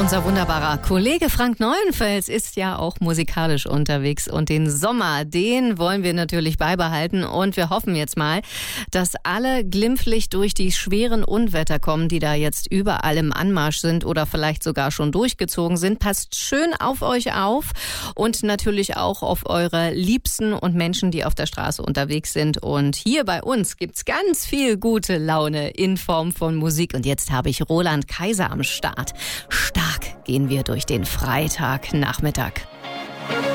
Unser wunderbarer Kollege Frank Neuenfels ist ja auch musikalisch unterwegs und den Sommer, den wollen wir natürlich beibehalten und wir hoffen jetzt mal, dass alle glimpflich durch die schweren Unwetter kommen, die da jetzt überall im Anmarsch sind oder vielleicht sogar schon durchgezogen sind. Passt schön auf euch auf und natürlich auch auf eure Liebsten und Menschen, die auf der Straße unterwegs sind. Und hier bei uns gibt's ganz viel gute Laune in Form von Musik. Und jetzt habe ich Roland Kaiser am Start. Stark gehen wir durch den Freitagnachmittag.